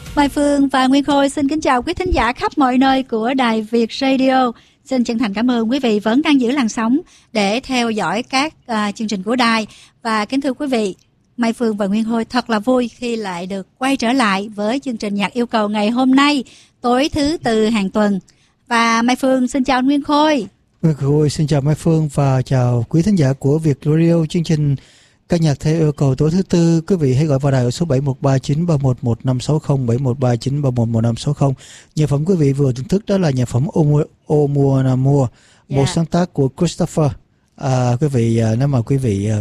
Mai Phương và Nguyên Khôi xin kính chào quý thính giả khắp mọi nơi của Đài Việt Radio. Xin chân thành cảm ơn quý vị vẫn đang giữ làn sóng để theo dõi các chương trình của đài. Và kính thưa quý vị, Mai Phương và Nguyên Khôi thật là vui khi lại được quay trở lại với chương trình Nhạc Yêu Cầu ngày hôm nay, tối thứ Tư hàng tuần. Và Mai Phương xin chào Nguyên Khôi. Nguyên Khôi xin chào Mai Phương và chào quý thính giả của Việt Radio. Chương trình ca nhạc theo yêu cầu tối thứ Tư, quý vị hãy gọi vào đài ở số 7139311560, 7139311560. Nhạc phẩm quý vị vừa thưởng thức đó là nhạc phẩm Ô Mùa Nà Mùa, một sáng tác của Christopher. Quý vị, nếu mà quý vị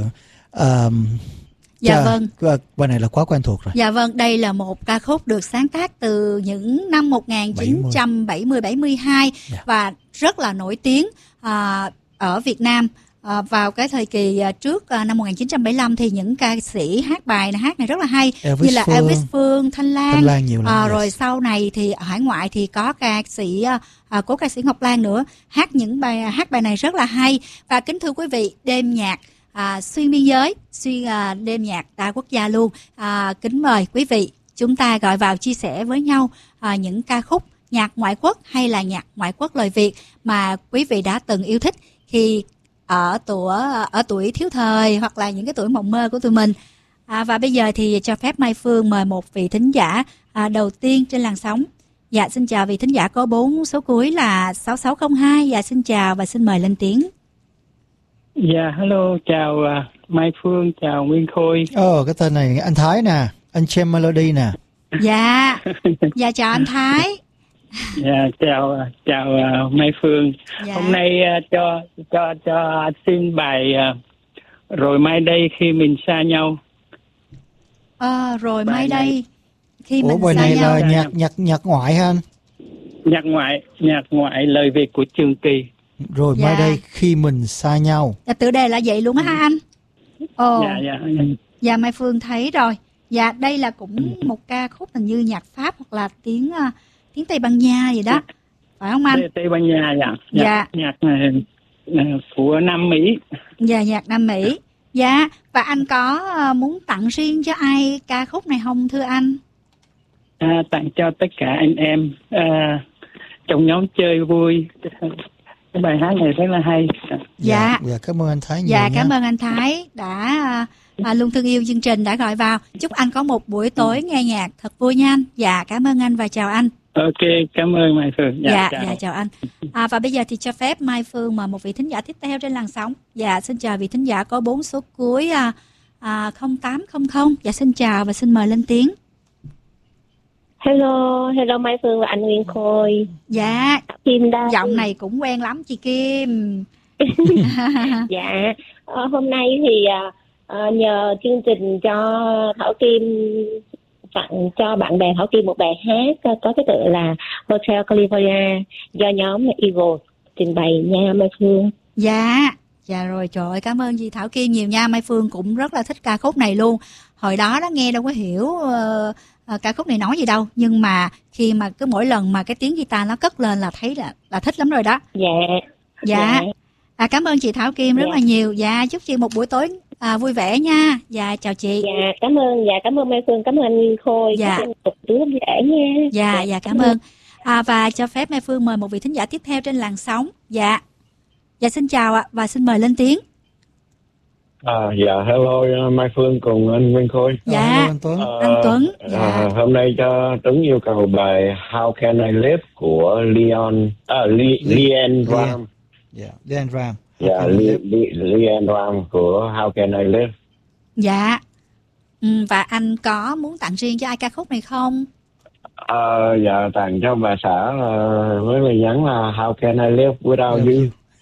dạ vâng, bài này là quá quen thuộc rồi. Dạ vâng, đây là một ca khúc được sáng tác từ những năm 1970-72 và rất là nổi tiếng ở Việt Nam. Vào cái thời kỳ trước năm 1975 thì những ca sĩ hát bài này rất là hay, như là Elvis Phương, Thanh Lan nhiều lắm, rồi sau này thì ở hải ngoại thì có ca sĩ cố ca sĩ Ngọc Lan nữa hát bài này rất là hay. Và kính thưa quý vị, đêm nhạc xuyên biên giới, đêm nhạc đa quốc gia luôn. Kính mời quý vị chúng ta gọi vào chia sẻ với nhau những ca khúc nhạc ngoại quốc hay là nhạc ngoại quốc lời Việt mà quý vị đã từng yêu thích khi ở tuổi thiếu thời hoặc là những cái tuổi mộng mơ của tụi mình. Và bây giờ thì cho phép Mai Phương mời một vị thính giả đầu tiên trên làn sóng. Dạ, xin chào vị thính giả có 4 số cuối là 6602. Dạ, xin chào và xin mời lên tiếng. Dạ, hello, chào Mai Phương, chào Nguyên Khôi. Cái tên này anh Thái nè, anh Chem Melody nè. Dạ, dạ chào anh Thái. Dạ, chào Mai Phương. Dạ. Hôm nay cho xin bài Rồi Mai Đây Khi Mình Xa Nhau. Rồi Mai Đây Khi Mình bài Xa này Nhau. là nhạc ngoại hả anh? Nhạc ngoại lời Việt của Trường Kỳ. Rồi Mai Đây Khi Mình Xa Nhau. Tựa đề là vậy luôn á hả anh? Dạ. Dạ, Mai Phương thấy rồi. Dạ, đây là cũng một ca khúc hình như nhạc Pháp hoặc là tiếng Tây Ban Nha gì đó, phải không anh? Tây Ban Nha, dạ. Nhạc của Nam Mỹ. Dạ, nhạc Nam Mỹ. Dạ, và anh có muốn tặng riêng cho ai ca khúc này không thưa anh? Tặng cho tất cả anh em trong nhóm chơi vui. Cái bài hát này rất là hay. Dạ, cảm ơn anh Thái nhiều nha. Cảm ơn anh Thái đã luôn thương yêu chương trình, đã gọi vào. Chúc anh có một buổi tối nghe nhạc thật vui nha anh. Dạ, cảm ơn anh và chào anh. Ok, cảm ơn Mai Phương. Dạ, chào anh. Và bây giờ thì cho phép Mai Phương mời một vị thính giả tiếp theo trên làn sóng. Dạ, xin chào vị thính giả có 4 số cuối 0800. Dạ, xin chào và xin mời lên tiếng. Hello Mai Phương và anh Nguyên Khôi. Dạ, Kim đây. Giọng này cũng quen lắm chị Kim. Dạ, hôm nay thì nhờ chương trình cho Thảo Kim tặng cho bạn bè Thảo Kim một bài hát có cái tựa là Hotel California do nhóm Eagles trình bày nha Mai Phương. Dạ rồi, trời ơi, cảm ơn chị Thảo Kim nhiều nha. Mai Phương cũng rất là thích ca khúc này luôn. Hồi đó nghe đâu có hiểu ca khúc này nói gì đâu, nhưng mà khi mà cứ mỗi lần mà cái tiếng guitar nó cất lên là thấy là thích lắm rồi đó. Dạ. Cảm ơn chị Thảo Kim rất là nhiều. Dạ, chúc chị một buổi tối vui vẻ nha. Dạ, chào chị. Cảm ơn Mai Phương, cảm ơn anh Nguyên Khôi. Dạ, một buổi vui vẻ nha. Dạ, cảm ơn. Và cho phép Mai Phương mời một vị thính giả tiếp theo trên làn sóng. Dạ, xin chào ạ và xin mời lên tiếng. Hello Mai Phương cùng anh Nguyên Khôi. Dạ, anh Tuấn. Anh Tuấn. Hôm nay cho Tuấn yêu cầu bài How Can I Live của Leanne Ram. Leanne Ram. Leanne Ram của How Can I Live. Dạ. Và anh có muốn tặng riêng cho ai ca khúc này không? Tặng cho bà xã với lời nhắn là How Can I Live Without You.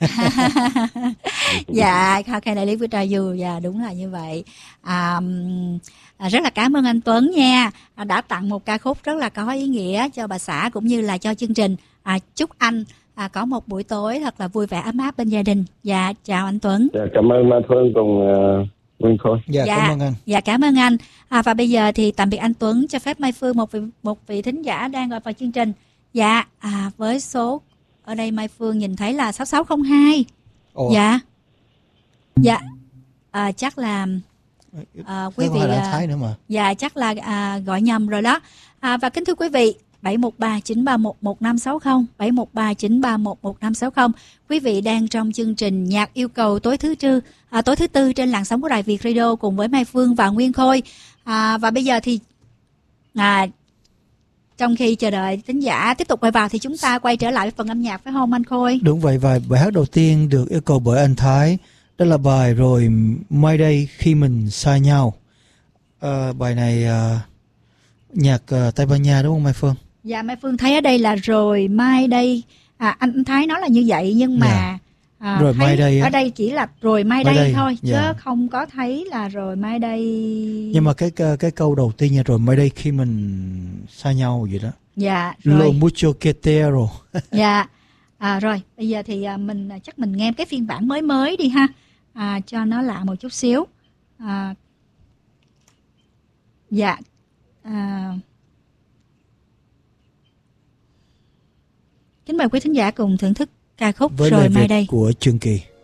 Dạ, How Can I Live Without You. Dạ, đúng là như vậy. Rất là cảm ơn anh Tuấn nha, đã tặng một ca khúc rất là có ý nghĩa cho bà xã cũng như là cho chương trình. Chúc anh có một buổi tối thật là vui vẻ ấm áp bên gia đình. Dạ, chào anh Tuấn. Dạ, cảm ơn Mai Phương cùng Nguyên Khôi. Cảm ơn anh. Dạ, cảm ơn anh. Và bây giờ thì tạm biệt anh Tuấn, cho phép Mai Phương một vị thính giả đang gọi vào chương trình. Dạ, với số ở đây Mai Phương nhìn thấy là 6602. Dạ. Chắc là Quý vị là Thái nữa mà. Dạ chắc là gọi nhầm rồi đó. Và kính thưa quý vị, 713-931-1560, 713-931-1560. Quý vị đang trong chương trình Nhạc Yêu Cầu tối thứ tư trên làn sóng của Đài Việt Radio cùng với Mai Phương và Nguyên Khôi. Và bây giờ thì trong khi chờ đợi thính giả tiếp tục quay vào thì chúng ta quay trở lại với phần âm nhạc, phải không anh Khôi? Đúng vậy, và bài hát đầu tiên được yêu cầu bởi anh Thái đó là bài Rồi Mai Đây Khi Mình Xa Nhau. Bài này nhạc Tây Ban Nha đúng không Mai Phương? Dạ, Mai Phương thấy ở đây là Rồi Mai Đây. Anh Thái nói là như vậy nhưng mà Rồi Mai Đây ở đây chỉ là Rồi Mai Đây thôi, chứ dạ. không có thấy là Rồi Mai Đây. Nhưng mà cái câu đầu tiên nha, Rồi Mai Đây Khi Mình Xa Nhau vậy đó. Dạ rồi. Lo mucho que te amo. Dạ. Rồi bây giờ thì mình nghe cái phiên bản mới đi ha, cho nó lạ một chút xíu. Dạ. Kính mời quý thính giả cùng thưởng thức ca khúc với Rồi lời Mai Việt Đây của Trường Kỳ.